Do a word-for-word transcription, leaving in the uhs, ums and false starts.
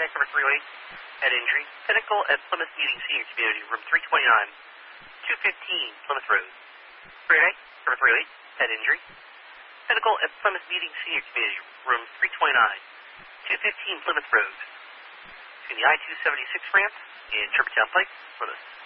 cover three oh eight, head injury. Pinnacle at Plymouth Meeting Senior Community, room three twenty-nine, two fifteen Plymouth Road. three oh eight, cover three oh eight, head injury. Pinnacle at Plymouth Meeting Senior Community, room three twenty-nine, two fifteen Plymouth Road. Between the I two seventy-six ramp and Shermantown Pike, Plymouth.